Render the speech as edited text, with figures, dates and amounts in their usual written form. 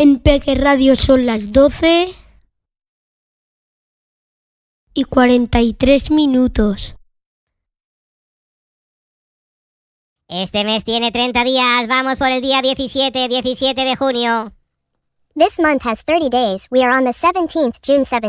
En Peque Radio son las 12:43. Este mes tiene 30 días. Vamos por el día 17 de junio. This month has 30 days. We are on the 17th, June 17th.